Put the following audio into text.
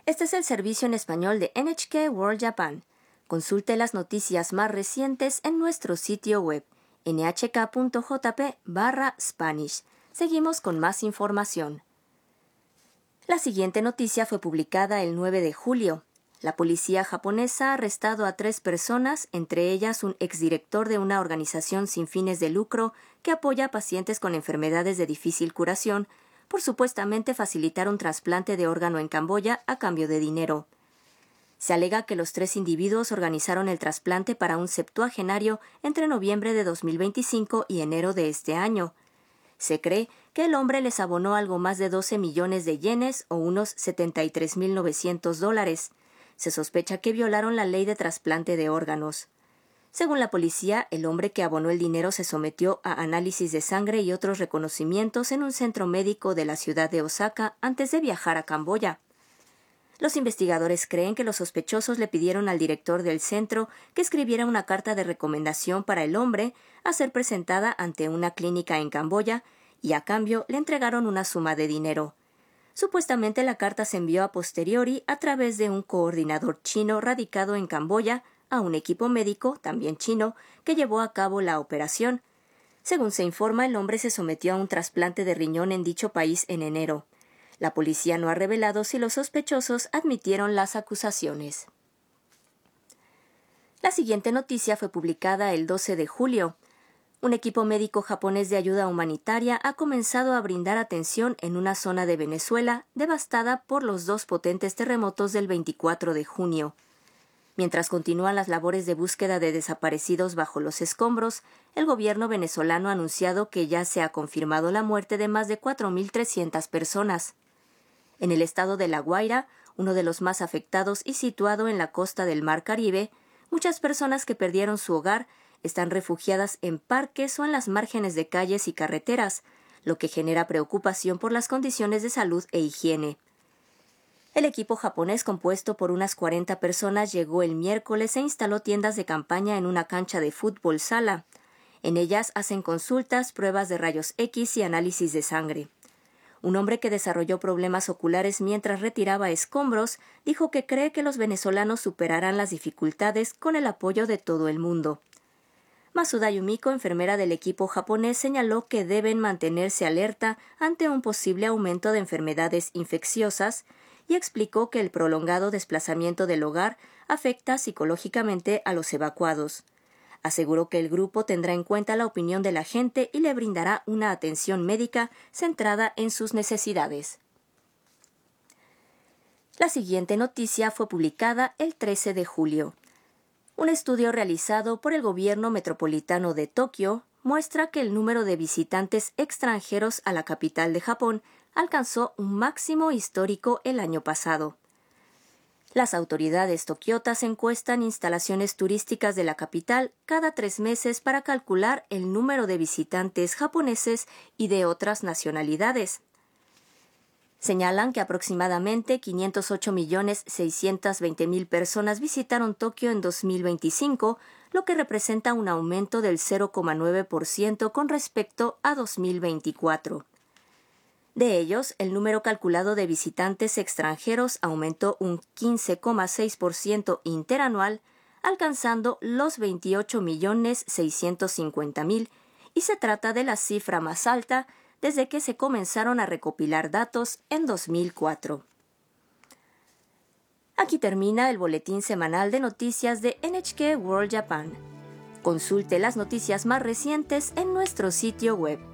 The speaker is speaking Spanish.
Este es el servicio en español de NHK World Japan. Consulte las noticias más recientes en nuestro sitio web nhk.jp/Spanish. Seguimos con más información. La siguiente noticia fue publicada el 9 de julio. La policía japonesa ha arrestado a 3 personas, entre ellas un exdirector de una organización sin fines de lucro que apoya a pacientes con enfermedades de difícil curación, por supuestamente facilitar un trasplante de órgano en Camboya a cambio de dinero. Se alega que los 3 individuos organizaron el trasplante para un septuagenario entre noviembre de 2025 y enero de este año. Se cree que el hombre les abonó algo más de 12 millones de yenes o unos $73,900. Se sospecha que violaron la ley de trasplante de órganos. Según la policía, el hombre que abonó el dinero se sometió a análisis de sangre y otros reconocimientos en un centro médico de la ciudad de Osaka antes de viajar a Camboya. Los investigadores creen que los sospechosos le pidieron al director del centro que escribiera una carta de recomendación para el hombre a ser presentada ante una clínica en Camboya y a cambio le entregaron una suma de dinero. Supuestamente la carta se envió a posteriori a través de un coordinador chino radicado en Camboya a un equipo médico, también chino, que llevó a cabo la operación. Según se informa, el hombre se sometió a un trasplante de riñón en dicho país en enero. La policía no ha revelado si los sospechosos admitieron las acusaciones. La siguiente noticia fue publicada el 12 de julio. Un equipo médico japonés de ayuda humanitaria ha comenzado a brindar atención en una zona de Venezuela devastada por los 2 potentes terremotos del 24 de junio. Mientras continúan las labores de búsqueda de desaparecidos bajo los escombros, el gobierno venezolano ha anunciado que ya se ha confirmado la muerte de más de 4.300 personas. En el estado de La Guaira, uno de los más afectados y situado en la costa del Mar Caribe, muchas personas que perdieron su hogar están refugiadas en parques o en las márgenes de calles y carreteras, lo que genera preocupación por las condiciones de salud e higiene. El equipo japonés, compuesto por unas 40 personas, llegó el miércoles e instaló tiendas de campaña en una cancha de fútbol sala. En ellas hacen consultas, pruebas de rayos X y análisis de sangre. Un hombre que desarrolló problemas oculares mientras retiraba escombros dijo que cree que los venezolanos superarán las dificultades con el apoyo de todo el mundo. Masuda Yumiko, enfermera del equipo japonés, señaló que deben mantenerse alerta ante un posible aumento de enfermedades infecciosas y explicó que el prolongado desplazamiento del hogar afecta psicológicamente a los evacuados. Aseguró que el grupo tendrá en cuenta la opinión de la gente y le brindará una atención médica centrada en sus necesidades. La siguiente noticia fue publicada el 13 de julio. Un estudio realizado por el gobierno metropolitano de Tokio muestra que el número de visitantes extranjeros a la capital de Japón alcanzó un máximo histórico el año pasado. Las autoridades tokiotas encuestan instalaciones turísticas de la capital cada 3 meses para calcular el número de visitantes japoneses y de otras nacionalidades. Señalan que aproximadamente 508.620.000 personas visitaron Tokio en 2025, lo que representa un aumento del 0,9% con respecto a 2024. De ellos, el número calculado de visitantes extranjeros aumentó un 15,6% interanual, alcanzando los 28.650.000, y se trata de la cifra más alta desde que se comenzaron a recopilar datos en 2004. Aquí termina el boletín semanal de noticias de NHK World Japan. Consulte las noticias más recientes en nuestro sitio web